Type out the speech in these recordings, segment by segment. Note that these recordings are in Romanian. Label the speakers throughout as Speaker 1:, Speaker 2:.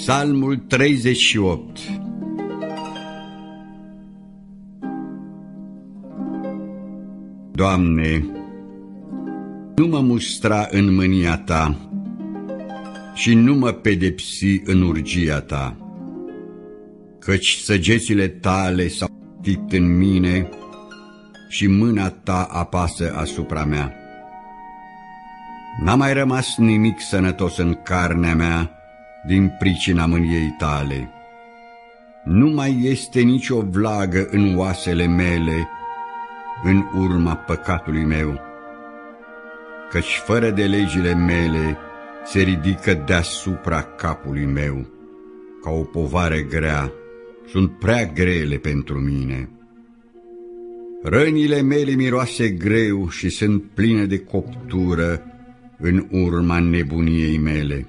Speaker 1: Psalmul 38. Doamne, nu mă mustra în mânia Ta și nu mă pedepsi în urgia Ta, căci săgețile Tale s-au fipt în mine și mâna Ta apasă asupra mea. N-a mai rămas nimic sănătos în carnea mea din pricina mâniei Tale. Nu mai este nicio vlagă în oasele mele în urma păcatului meu, căci fără de legile mele se ridică deasupra capului meu, ca o povară grea, sunt prea grele pentru mine. Rănile mele miroase greu și sunt pline de coptură în urma nebuniei mele.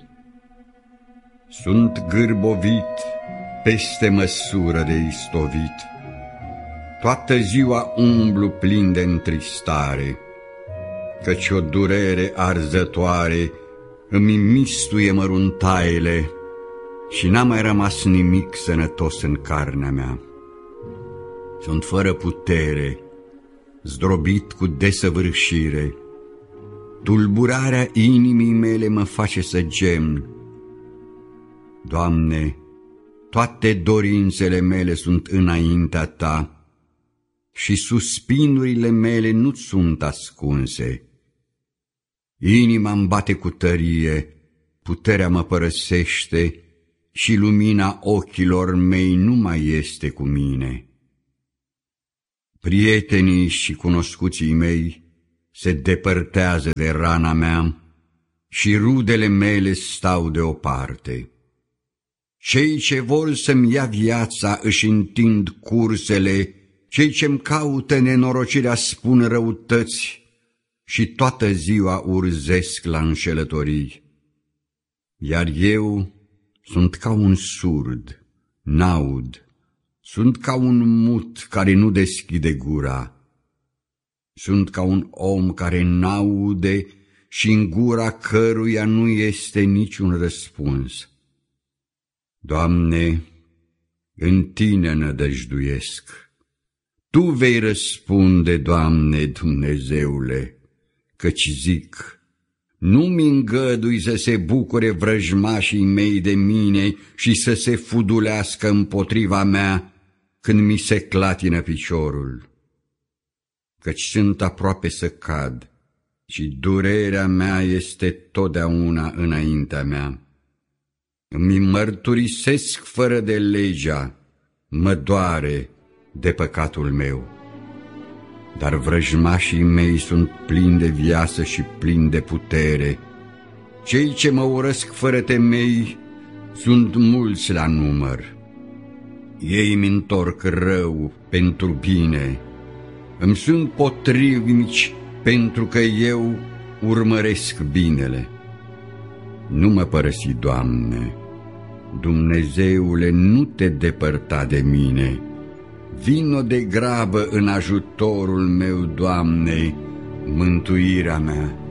Speaker 1: Sunt gârbovit peste măsură de istovit, toată ziua umblu plin de întristare, căci o durere arzătoare îmi mistuie măruntaiele și n-a mai rămas nimic sănătos în carnea mea. Sunt fără putere, zdrobit cu desăvârșire, tulburarea inimii mele mă face să gem. Doamne, toate dorințele mele sunt înaintea Ta și suspinurile mele nu sunt ascunse. Inima-mi bate cu tărie, puterea mă părăsește și lumina ochilor mei nu mai este cu mine. Prietenii și cunoscuții mei se depărtează de rana mea și rudele mele stau deoparte. Cei ce vor să-mi ia viața își întind cursele, cei ce-mi caută nenorocirea spun răutăți și toată ziua urzesc la înșelătorii. Iar eu sunt ca un surd, n-aud, sunt ca un mut care nu deschide gura, sunt ca un om care n-aude și în gura căruia nu este niciun răspuns. Doamne, în Tine nădăjduiesc. Tu vei răspunde, Doamne Dumnezeule, căci zic, nu-mi îngădui să se bucure vrăjmașii mei de mine și să se fudulească împotriva mea când mi se clatină piciorul. Căci sunt aproape să cad și durerea mea este totdeauna înaintea mea. Îmi mărturisesc fără de legea, mă doare de păcatul meu. Dar vrăjmașii mei sunt plini de viață și plini de putere. Cei ce mă urăsc fără temei sunt mulți la număr. Ei îmi întorc rău pentru bine, îmi sunt potrivnici pentru că eu urmăresc binele. Nu mă părăsi, Doamne, Dumnezeule, nu te depărta de mine. Vino de grabă în ajutorul meu, Doamne, mântuirea mea.